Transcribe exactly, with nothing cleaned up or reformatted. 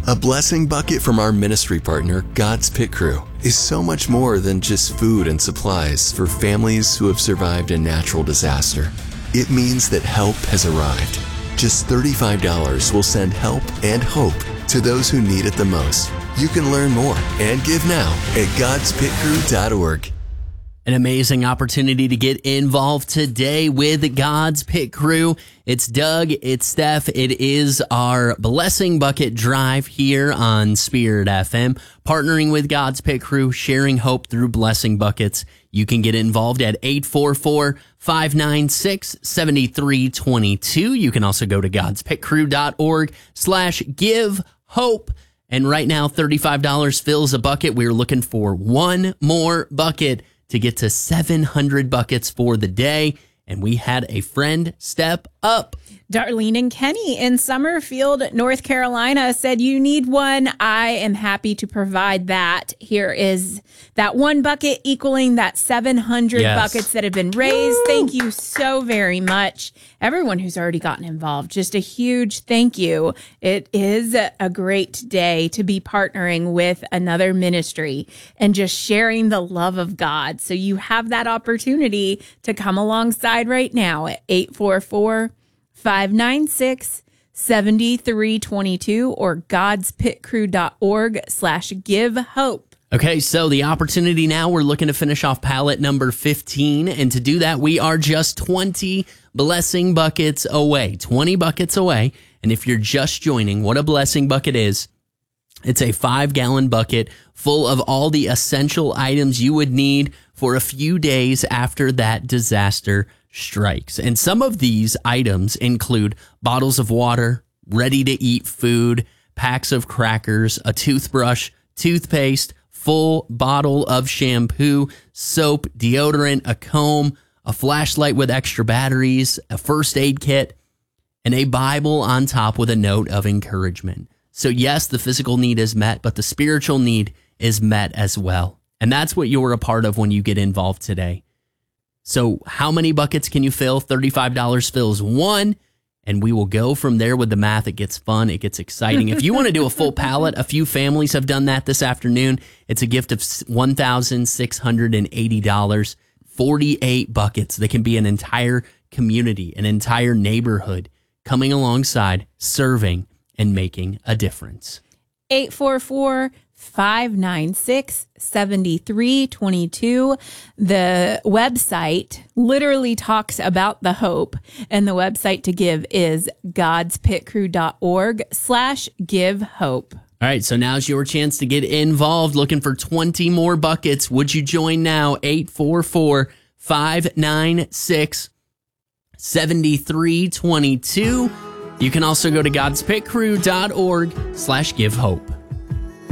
A blessing bucket from our ministry partner, God's Pit Crew, is so much more than just food and supplies for families who have survived a natural disaster. It means that help has arrived. Just thirty-five dollars will send help and hope to those who need it the most. You can learn more and give now at gods pit crew dot org. An amazing opportunity to get involved today with God's Pit Crew. It's Doug, it's Steph. It is our Blessing Bucket Drive here on Spirit F M, partnering with God's Pit Crew, sharing hope through blessing buckets. You can get involved at eight four four, five nine six, seven three two two. You can also go to gods pit crew dot org slash give hope. And right now, thirty-five dollars fills a bucket. We're looking for one more bucket to get to seven hundred buckets for the day. And we had a friend step up. Darlene and Kenny in Summerfield, North Carolina said, you need one. I am happy to provide that. Here is that one bucket equaling that seven hundred yes. buckets that have been raised. Woo! Thank you so very much. Everyone who's already gotten involved, just a huge thank you. It is a great day to be partnering with another ministry and just sharing the love of God. So you have that opportunity to come alongside right now at eight four four, five nine six, seven three two two or gods pit crew dot org slash give hope. Okay, so the opportunity now, we're looking to finish off pallet number fifteen. And to do that, we are just twenty blessing buckets away, twenty buckets away. And if you're just joining, what a blessing bucket is, it's a five gallon bucket full of all the essential items you would need for a few days after that disaster strikes. And some of these items include bottles of water, ready-to-eat food, packs of crackers, a toothbrush, toothpaste, full bottle of shampoo, soap, deodorant, a comb, a flashlight with extra batteries, a first aid kit, and a Bible on top with a note of encouragement. So yes, the physical need is met, but the spiritual need is met as well. And that's what you're a part of when you get involved today. So how many buckets can you fill? thirty-five dollars fills one, and we will go from there with the math. It gets fun. It gets exciting. If you want to do a full pallet, a few families have done that this afternoon. It's a gift of one thousand six hundred eighty dollars, forty-eight buckets. That can be an entire community, an entire neighborhood coming alongside, serving, and making a difference. eight four four, five nine six, seven three two two. The website literally talks about the hope, and the website to give is gods pit crew dot org slash give hope. All right, so now's your chance to get involved. Looking for twenty more buckets. Would you join now? eight four four, five nine six, seven three two two. You can also go to gods pit crew dot org slash give hope.